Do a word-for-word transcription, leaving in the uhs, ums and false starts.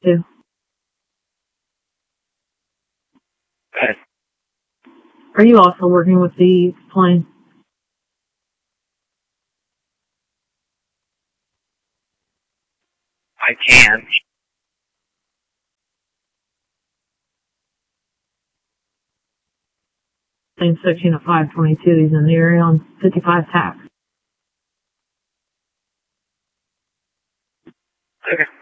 Two. Good. Are you also working with the plane? I can. Plane section at five twenty-two. He's in the area on fifty-five tax. Okay.